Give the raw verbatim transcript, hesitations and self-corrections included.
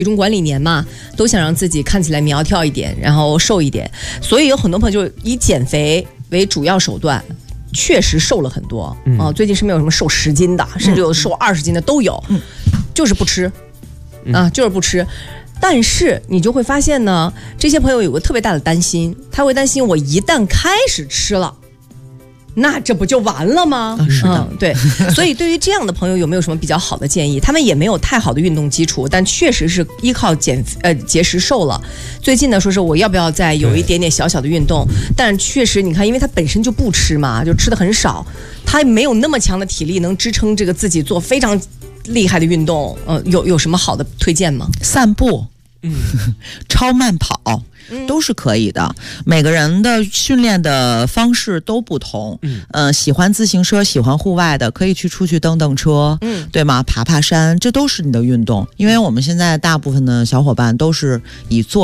体重管理年嘛，都想让自己看起来苗条一点，然后瘦一点，所以有很多朋友就以减肥为主要手段，确实瘦了很多啊、嗯呃。最近是没有什么瘦十斤的，甚至有瘦二十斤的都有，嗯、就是不吃啊，就是不吃。但是你就会发现呢，这些朋友有个特别大的担心，他会担心我一旦开始吃了。那这不就完了吗？ 啊、是的、 嗯，对。所以对于这样的朋友，有没有什么比较好的建议？他们也没有太好的运动基础，但确实是依靠减呃节食瘦了。最近呢，说是我要不要再有一点点小小的运动？但确实，你看，因为他本身就不吃嘛，就吃的很少，他没有那么强的体力能支撑这个自己做非常厉害的运动。呃，有有什么好的推荐吗？ 散步，嗯，超慢跑。都是可以的，每个人的训练的方式都不同。嗯，呃，喜欢自行车、喜欢户外的，可以去出去蹬蹬车，嗯，对吗？爬爬山，这都是你的运动。因为我们现在大部分的小伙伴都是以做